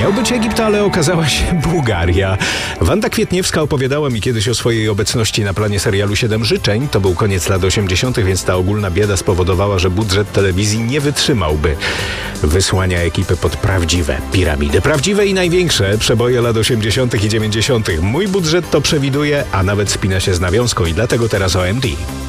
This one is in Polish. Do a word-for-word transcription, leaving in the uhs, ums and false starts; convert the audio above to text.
Miał być Egipt, ale okazała się Bułgaria. Wanda Kwietniewska opowiadała mi kiedyś o swojej obecności na planie serialu Siedem życzeń. To był koniec lat osiemdziesiątych, więc ta ogólna bieda spowodowała, że budżet telewizji nie wytrzymałby wysłania ekipy pod prawdziwe piramidy. Prawdziwe i największe przeboje lat osiemdziesiątych i dziewięćdziesiątych. Mój budżet to przewiduje, a nawet spina się z nawiązką i dlatego teraz O M D.